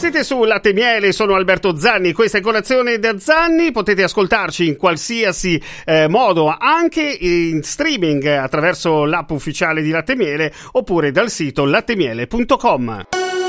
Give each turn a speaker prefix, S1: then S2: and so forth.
S1: Siete su Latte e Miele, sono Alberto Zanni, questa è Colazione da Zanni, potete ascoltarci in qualsiasi modo, anche in streaming attraverso l'app ufficiale di Latte e Miele oppure dal sito lattemiele.com.